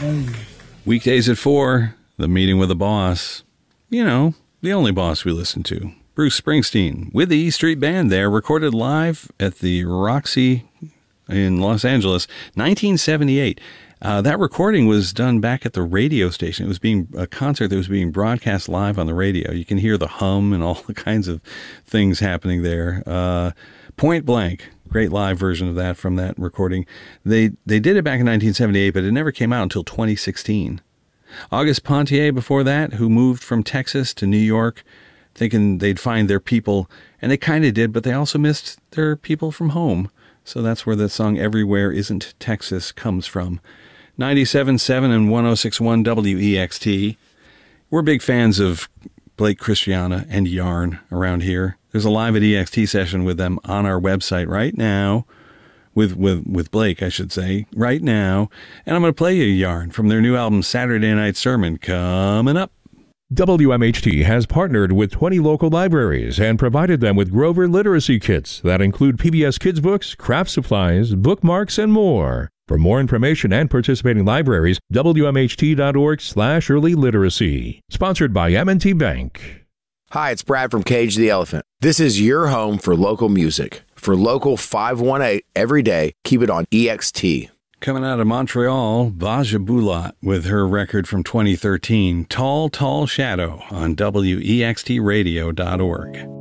Weekdays at 4, The Meeting with the Boss. You know, the only boss we listen to. Bruce Springsteen with the E Street Band there, recorded live at the Roxy in Los Angeles, 1978. That recording was done back at the radio station. It was a concert that was being broadcast live on the radio. You can hear the hum and all the kinds of things happening there. Point Blank, great live version of that from that recording. They did it back in 1978, but it never came out until 2016. Auguste Pontier before that, who moved from Texas to New York, thinking they'd find their people, and they kind of did, but they also missed their people from home. So that's where the song Everywhere Isn't Texas comes from. 97.7 and 106.1 WEXT. We're big fans of Blake Christiana and Yarn around here. There's a live at EXT session with them on our website right now, with Blake, I should say, right now. And I'm going to play you Yarn from their new album Saturday Night Sermon coming up. WMHT has partnered with 20 local libraries and provided them with Grover literacy kits that include PBS Kids books, craft supplies, bookmarks, and more. For more information and participating libraries, WMHT.org/early literacy. Sponsored by M&T Bank. Hi, it's Brad from Cage the Elephant. This is your home for local music. For Local 518 every day, keep it on EXT. Coming out of Montreal, Baja Bulat with her record from 2013, Tall, Tall Shadow on WEXTradio.org.